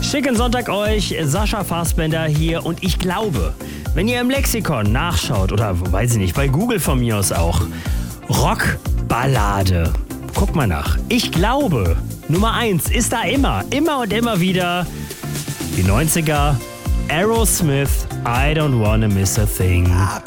Schicken Sonntag euch, Sascha Fassbender hier und ich glaube, wenn ihr im Lexikon nachschaut oder weiß ich nicht, bei Google von mir aus auch, Rockballade, guck mal nach. Ich glaube, Nummer 1 ist da immer und immer wieder die 90er, Aerosmith, I Don't Wanna Miss a Thing.